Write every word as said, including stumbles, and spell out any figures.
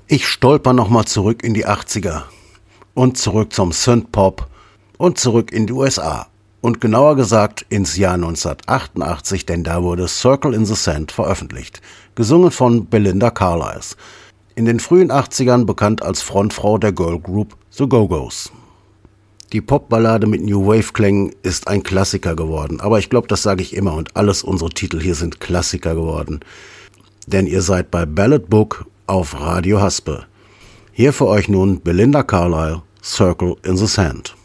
Ich stolper nochmal zurück in die achtziger und zurück zum Synthpop und zurück in die U S A und genauer gesagt ins Jahr neunzehnhundertachtundachtzig, denn da wurde Circle in the Sand veröffentlicht, gesungen von Belinda Carlisle, in den frühen achtzigern bekannt als Frontfrau der Girlgroup The Go-Go's. Die Popballade mit New Wave-Klängen ist ein Klassiker geworden, aber ich glaube, das sage ich immer und alles unsere Titel hier sind Klassiker geworden, denn ihr seid bei Ballad Book auf Radio Haspe. Hier für euch nun Belinda Carlisle, Circle in the Sand.